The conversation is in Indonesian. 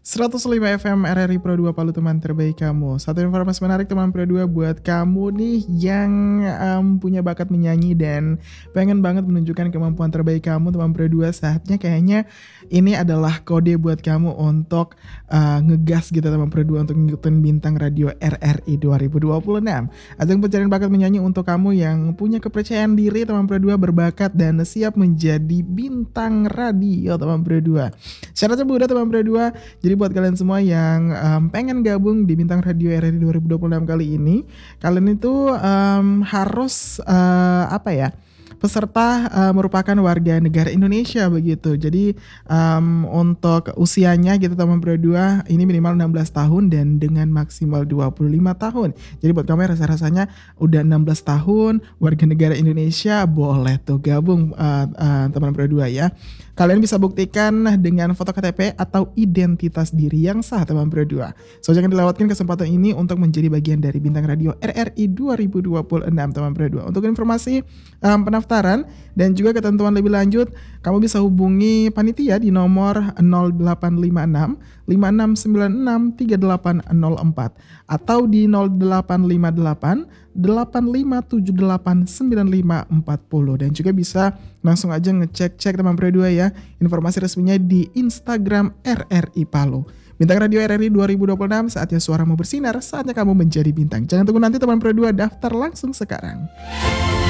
105 FM RRI Pro 2 Palu, teman terbaik kamu. Satu informasi menarik teman Pro 2 buat kamu nih yang punya bakat menyanyi dan pengen banget menunjukkan kemampuan terbaik kamu teman Pro 2. Saatnya kayaknya ini adalah kode buat kamu untuk ngegas gitu teman Pro 2 untuk ngikutin bintang radio RRI 2026. Ajang pencarian bakat menyanyi untuk kamu yang punya kepercayaan diri teman Pro 2, berbakat dan siap menjadi bintang radio teman Pro 2. Syaratnya mudah teman Pro 2. Jadi buat kalian semua yang pengen gabung di Bintang Radio RRI 2026 kali ini, kalian itu harus peserta merupakan warga negara Indonesia begitu. Jadi untuk usianya gitu teman Pro 2 ini minimal 16 tahun dan dengan maksimal 25 tahun. Jadi buat kamu yang rasa-rasanya udah 16 tahun warga negara Indonesia, boleh tuh gabung teman Pro 2 ya. Kalian bisa buktikan dengan foto KTP atau identitas diri yang sah teman Pro 2. So jangan dilewatkan kesempatan ini untuk menjadi bagian dari Bintang Radio RRI 2026 teman Pro 2. Untuk informasi pendaftaran dan juga ketentuan lebih lanjut, kamu bisa hubungi panitia di nomor 0856 5696 3804 atau di 0858 8578 9540, dan juga bisa langsung aja ngecek teman Pro 2 ya informasi resminya di Instagram RRI Palu. Bintang Radio RRI 2026, saatnya suaramu bersinar, saatnya kamu menjadi bintang. Jangan tunggu nanti teman Pro 2, daftar langsung sekarang.